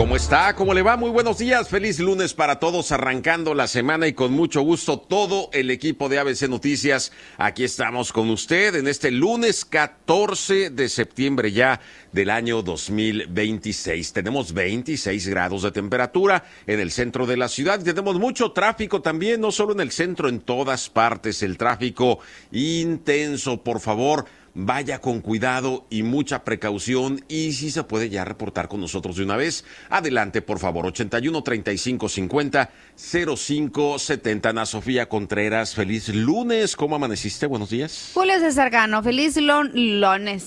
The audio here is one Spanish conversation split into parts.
¿Cómo está? ¿Cómo le va? Muy buenos días. Feliz lunes para todos, arrancando la semana y con mucho gusto todo el equipo de ABC Noticias. Aquí estamos con usted en este lunes 14 de septiembre ya del año 2026. Tenemos 26 grados de temperatura en el centro de la ciudad y tenemos mucho tráfico también, no solo en el centro, en todas partes. El tráfico intenso, por favor. Vaya con cuidado y mucha precaución, y si se puede ya reportar con nosotros de una vez, adelante por favor. 81 35 50 05 70. Ana Sofía Contreras, feliz lunes. ¿Cómo amaneciste? Buenos días. Julio César Cano, feliz lunes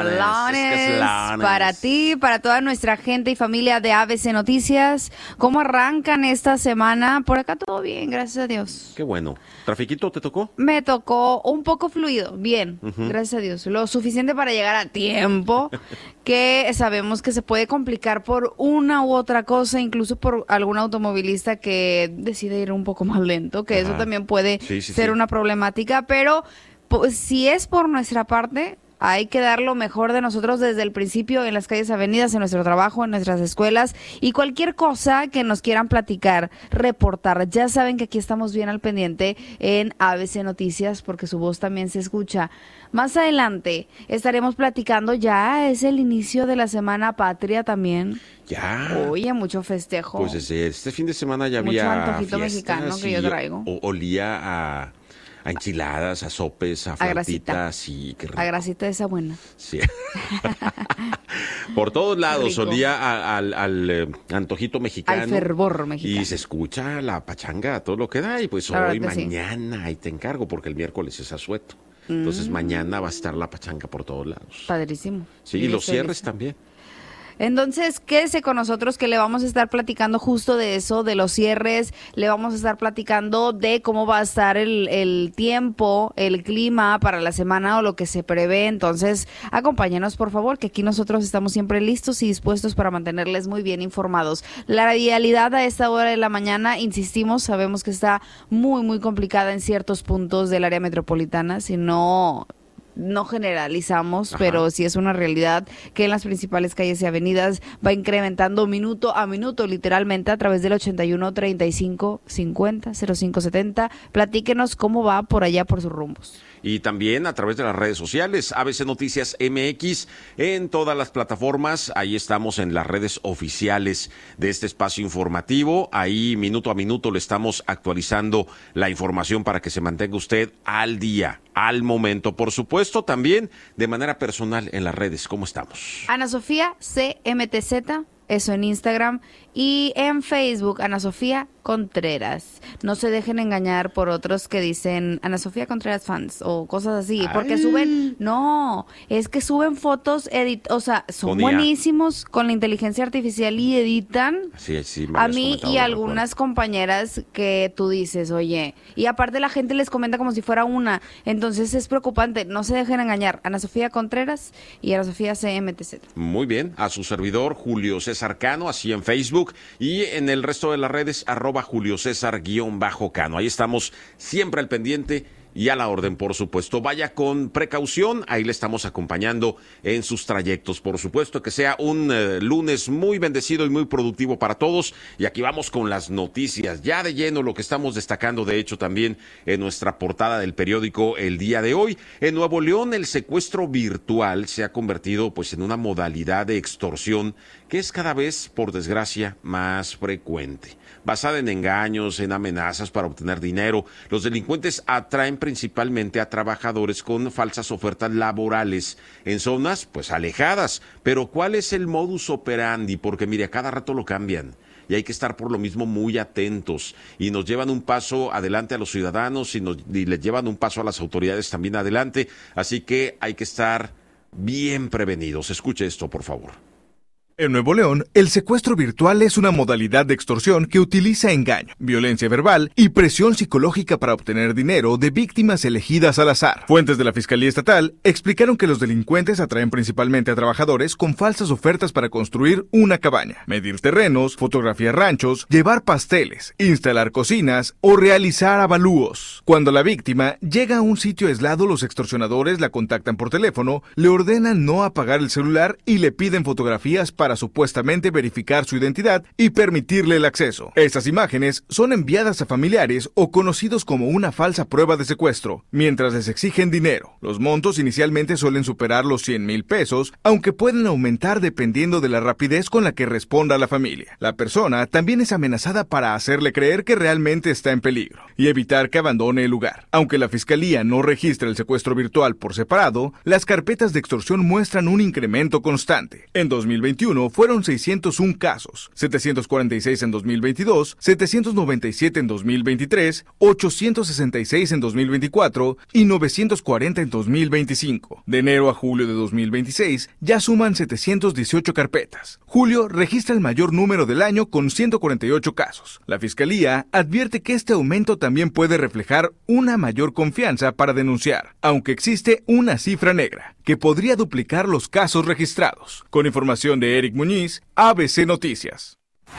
para ti, para toda nuestra gente y familia de ABC Noticias. ¿Cómo arrancan esta semana? Por acá todo bien, gracias a Dios. Qué bueno. ¿Trafiquito te tocó? Me tocó un poco fluido, bien, gracias a Dios. Lo suficiente para llegar a tiempo, que sabemos que se puede complicar por una u otra cosa, incluso por algún automovilista que decide ir un poco más lento, que eso también puede ser una problemática, pero pues, si es por nuestra parte, hay que dar lo mejor de nosotros desde el principio en las calles, avenidas, en nuestro trabajo, en nuestras escuelas, y cualquier cosa que nos quieran platicar, reportar. Ya saben que aquí estamos bien al pendiente en ABC Noticias, porque su voz también se escucha. Más adelante estaremos platicando, ya es el inicio de la Semana Patria también. Ya. Oye, mucho festejo. Pues desde este fin de semana ya mucho había antojito mexicano que yo traigo. Olía a enchiladas, a sopes, a flautitas y qué rico. A grasita esa buena. Sí. Por todos lados olía al antojito mexicano. Al fervor mexicano. Y se escucha la pachanga, todo lo que da. Y pues hoy, mañana, ahí te encargo, porque el miércoles es asueto. Entonces mañana va a estar la pachanga por todos lados. Padrísimo. Sí, y los cierres también. Entonces, quédese con nosotros que le vamos a estar platicando justo de eso, de los cierres, le vamos a estar platicando de cómo va a estar el tiempo, el clima para la semana o lo que se prevé. Entonces, acompáñenos por favor, que aquí nosotros estamos siempre listos y dispuestos para mantenerles muy bien informados. La realidad a esta hora de la mañana, insistimos, sabemos que está muy, muy complicada en ciertos puntos del área metropolitana, si no generalizamos, pero sí es una realidad que en las principales calles y avenidas va incrementando minuto a minuto, literalmente, a través del 81 35 50 05 70. Platíquenos cómo va por allá por sus rumbos. Y también a través de las redes sociales, ABC Noticias MX, en todas las plataformas. Ahí estamos en las redes oficiales de este espacio informativo. Ahí minuto a minuto le estamos actualizando la información para que se mantenga usted al día, al momento. Por supuesto, también de manera personal en las redes. ¿Cómo estamos? Ana Sofía CMTZ, eso en Instagram, y en Facebook, Ana Sofía Contreras. No se dejen engañar por otros que dicen Ana Sofía Contreras fans o cosas así, porque suben, es que suben fotos, o sea, son buenísimos con la inteligencia artificial y editan. Sí, a mí y a algunas compañeras que tú dices, oye, y aparte la gente les comenta como si fuera una, entonces es preocupante. No se dejen engañar, Ana Sofía Contreras y Ana Sofía CMTZ. Muy bien, a su servidor Julio César Cano, así en Facebook, y en el resto de las redes @Julio César_Cano. Ahí estamos siempre al pendiente y a la orden, por supuesto. Vaya con precaución, ahí le estamos acompañando en sus trayectos. Por supuesto que sea un lunes muy bendecido y muy productivo para todos. Y aquí vamos con las noticias, ya de lleno lo que estamos destacando, de hecho, también en nuestra portada del periódico el día de hoy. En Nuevo León, el secuestro virtual se ha convertido pues en una modalidad de extorsión que es cada vez, por desgracia, más frecuente. Basada en engaños, en amenazas para obtener dinero, los delincuentes atraen principalmente a trabajadores con falsas ofertas laborales en zonas pues alejadas. Pero ¿cuál es el modus operandi? Porque mire, a cada rato lo cambian. Y hay que estar por lo mismo muy atentos, y nos llevan un paso adelante a los ciudadanos y les llevan un paso a las autoridades también adelante. Así que hay que estar bien prevenidos. Escuche esto, por favor. En Nuevo León, el secuestro virtual es una modalidad de extorsión que utiliza engaño, violencia verbal y presión psicológica para obtener dinero de víctimas elegidas al azar. Fuentes de la Fiscalía Estatal explicaron que los delincuentes atraen principalmente a trabajadores con falsas ofertas para construir una cabaña, medir terrenos, fotografiar ranchos, llevar pasteles, instalar cocinas o realizar avalúos. Cuando la víctima llega a un sitio aislado, los extorsionadores la contactan por teléfono, le ordenan no apagar el celular y le piden fotografías para para supuestamente verificar su identidad y permitirle el acceso. Estas imágenes son enviadas a familiares o conocidos como una falsa prueba de secuestro, mientras les exigen dinero. Los montos inicialmente suelen superar los 100,000 pesos, aunque pueden aumentar dependiendo de la rapidez con la que responda la familia. La persona también es amenazada para hacerle creer que realmente está en peligro y evitar que abandone el lugar. Aunque la fiscalía no registra el secuestro virtual por separado, las carpetas de extorsión muestran un incremento constante. En 2021 fueron 601 casos, 746 en 2022, 797 en 2023, 866 en 2024 y 940 en 2025. De enero a julio de 2026 ya suman 718 carpetas. Julio registra el mayor número del año con 148 casos. La fiscalía advierte que este aumento también puede reflejar una mayor confianza para denunciar, aunque existe una cifra negra que podría duplicar los casos registrados. Con información de Eric Muñiz, ABC Noticias.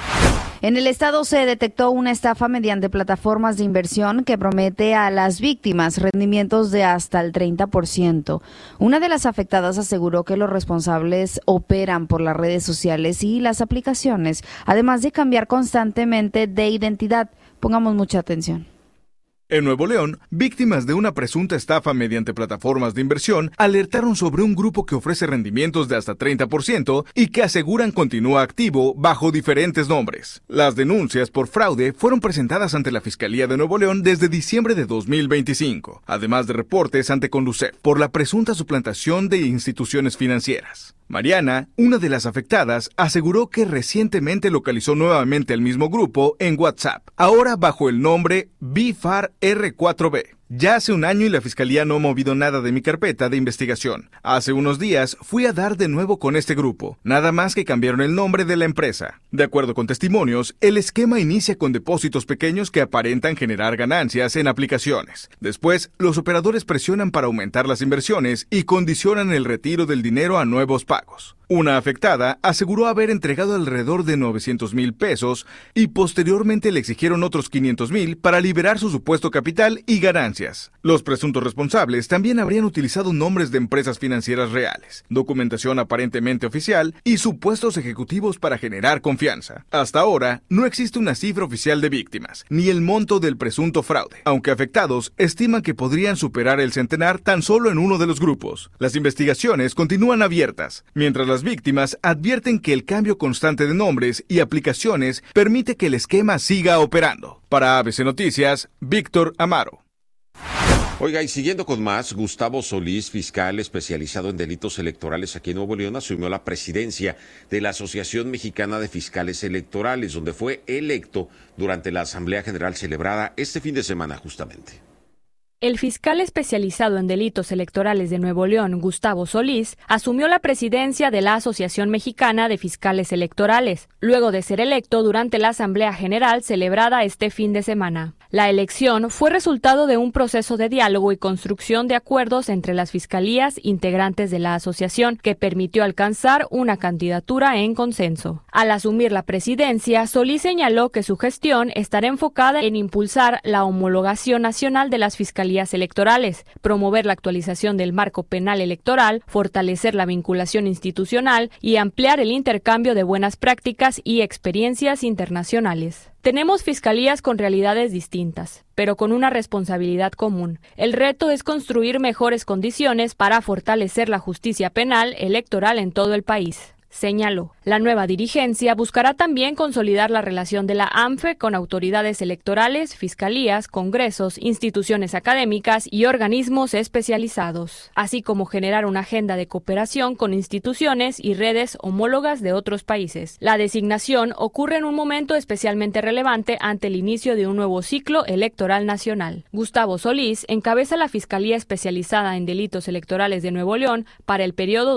En el estado se detectó una estafa mediante plataformas de inversión que promete a las víctimas rendimientos de hasta el 30%. Una de las afectadas aseguró que los responsables operan por las redes sociales y las aplicaciones, además de cambiar constantemente de identidad. Pongamos mucha atención. En Nuevo León, víctimas de una presunta estafa mediante plataformas de inversión alertaron sobre un grupo que ofrece rendimientos de hasta 30% y que aseguran continúa activo bajo diferentes nombres. Las denuncias por fraude fueron presentadas ante la Fiscalía de Nuevo León desde diciembre de 2025, además de reportes ante Conducef por la presunta suplantación de instituciones financieras. Mariana, una de las afectadas, aseguró que recientemente localizó nuevamente el mismo grupo en WhatsApp, ahora bajo el nombre BIFAR R4B. Ya hace un año y la Fiscalía no ha movido nada de mi carpeta de investigación. Hace unos días fui a dar de nuevo con este grupo, nada más que cambiaron el nombre de la empresa. De acuerdo con testimonios, el esquema inicia con depósitos pequeños que aparentan generar ganancias en aplicaciones. Después, los operadores presionan para aumentar las inversiones y condicionan el retiro del dinero a nuevos pagos. Una afectada aseguró haber entregado alrededor de 900,000 pesos y posteriormente le exigieron otros 500,000 para liberar su supuesto capital y ganancias. Los presuntos responsables también habrían utilizado nombres de empresas financieras reales, documentación aparentemente oficial y supuestos ejecutivos para generar confianza. Hasta ahora, no existe una cifra oficial de víctimas, ni el monto del presunto fraude, aunque afectados estiman que podrían superar el centenar tan solo en uno de los grupos. Las investigaciones continúan abiertas, mientras las víctimas advierten que el cambio constante de nombres y aplicaciones permite que el esquema siga operando. Para ABC Noticias, Víctor Amaro. Oiga, y siguiendo con más, Gustavo Solís, fiscal especializado en delitos electorales aquí en Nuevo León, asumió la presidencia de la Asociación Mexicana de Fiscales Electorales, donde fue electo durante la Asamblea General celebrada este fin de semana justamente. El fiscal especializado en delitos electorales de Nuevo León, Gustavo Solís, asumió la presidencia de la Asociación Mexicana de Fiscales Electorales, luego de ser electo durante la Asamblea General celebrada este fin de semana. La elección fue resultado de un proceso de diálogo y construcción de acuerdos entre las fiscalías integrantes de la asociación que permitió alcanzar una candidatura en consenso. Al asumir la presidencia, Solís señaló que su gestión estará enfocada en impulsar la homologación nacional de las fiscalías electorales, promover la actualización del marco penal electoral, fortalecer la vinculación institucional y ampliar el intercambio de buenas prácticas y experiencias internacionales. Tenemos fiscalías con realidades distintas, pero con una responsabilidad común. El reto es construir mejores condiciones para fortalecer la justicia penal electoral en todo el país, señaló. La nueva dirigencia buscará también consolidar la relación de la AMFE con autoridades electorales, fiscalías, congresos, instituciones académicas y organismos especializados, así como generar una agenda de cooperación con instituciones y redes homólogas de otros países. La designación ocurre en un momento especialmente relevante ante el inicio de un nuevo ciclo electoral nacional. Gustavo Solís encabeza la Fiscalía Especializada en Delitos Electorales de Nuevo León para el periodo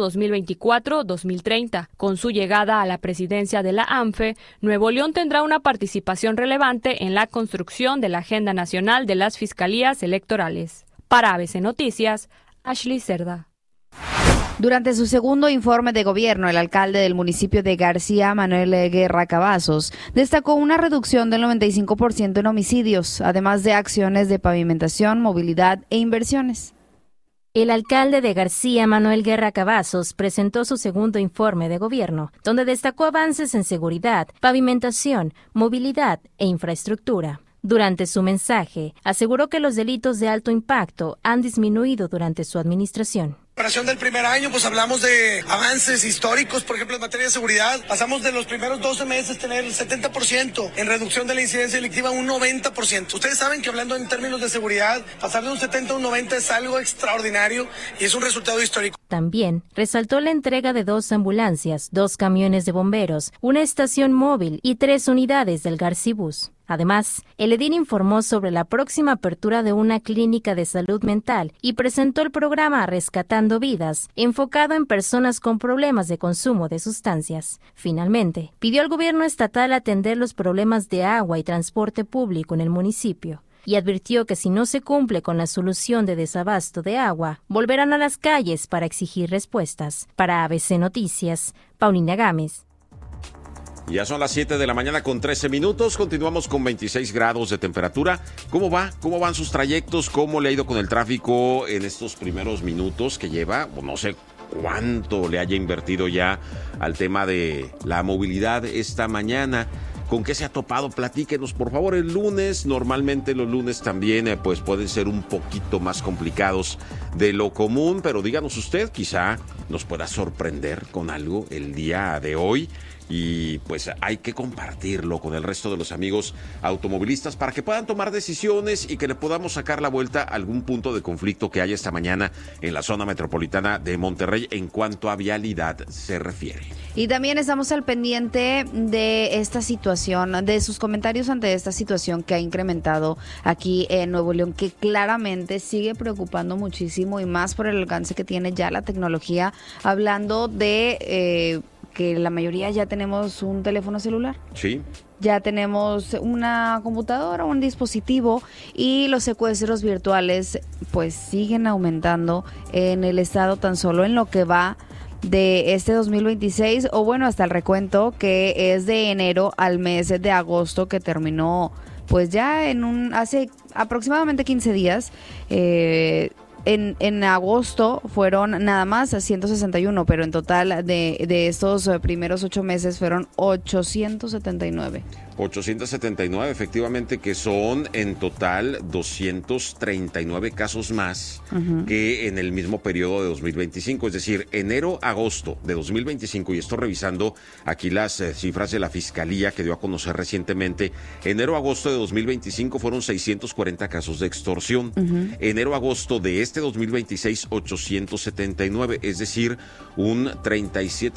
2024-2030. Con su llegada a la presidencia de la AMFE, Nuevo León tendrá una participación relevante en la construcción de la Agenda Nacional de las Fiscalías Electorales. Para ABC Noticias, Ashley Cerda. Durante su segundo informe de gobierno, el alcalde del municipio de García, Manuel Guerra Cavazos, destacó una reducción del 95% en homicidios, además de acciones de pavimentación, movilidad e inversiones. El alcalde de García, Manuel Guerra Cavazos, presentó su segundo informe de gobierno, donde destacó avances en seguridad, pavimentación, movilidad e infraestructura. Durante su mensaje, aseguró que los delitos de alto impacto han disminuido durante su administración. En la operación del primer año, pues hablamos de avances históricos, por ejemplo, en materia de seguridad. Pasamos de los primeros 12 meses tener el 70%, en reducción de la incidencia delictiva un 90%. Ustedes saben que hablando en términos de seguridad, pasar de un 70 a un 90 es algo extraordinario y es un resultado histórico. También resaltó la entrega de 2 ambulancias, 2 camiones de bomberos, una estación móvil y 3 unidades del Garcibus. Además, el edil informó sobre la próxima apertura de una clínica de salud mental y presentó el programa Rescatando Vidas, enfocado en personas con problemas de consumo de sustancias. Finalmente, pidió al gobierno estatal atender los problemas de agua y transporte público en el municipio y advirtió que si no se cumple con la solución de desabasto de agua, volverán a las calles para exigir respuestas. Para ABC Noticias, Paulina Gámez. Ya son las 7 de la mañana con 13 minutos. Continuamos con 26 grados de temperatura. ¿Cómo va? ¿Cómo van sus trayectos? ¿Cómo le ha ido con el tráfico en estos primeros minutos que lleva? No sé cuánto le haya invertido ya al tema de la movilidad esta mañana. ¿Con qué se ha topado? Platíquenos, por favor, el lunes. Normalmente los lunes también pues pueden ser un poquito más complicados de lo común, pero díganos usted, quizá nos pueda sorprender con algo el día de hoy. Y pues hay que compartirlo con el resto de los amigos automovilistas para que puedan tomar decisiones y que le podamos sacar la vuelta a algún punto de conflicto que haya esta mañana en la zona metropolitana de Monterrey en cuanto a vialidad se refiere. Y también estamos al pendiente de esta situación, de sus comentarios ante esta situación que ha incrementado aquí en Nuevo León, que claramente sigue preocupando muchísimo y más por el alcance que tiene ya la tecnología, hablando de que la mayoría ya tenemos un teléfono celular. Sí. Ya tenemos una computadora, un dispositivo, y los secuestros virtuales pues siguen aumentando en el estado tan solo en lo que va de este 2026, o bueno, hasta el recuento que es de enero al mes de agosto, que terminó pues ya hace aproximadamente 15 días. En agosto fueron nada más 161, pero en total de estos primeros 8 meses fueron 879. 879, efectivamente, que son en total 239 casos más que en el mismo periodo de 2025, es decir, enero-agosto de 2025, y estoy revisando aquí las cifras de la Fiscalía que dio a conocer recientemente. Enero-agosto de 2025 fueron 640 casos de extorsión. Enero-agosto de este 2026, 879, es decir, un 37%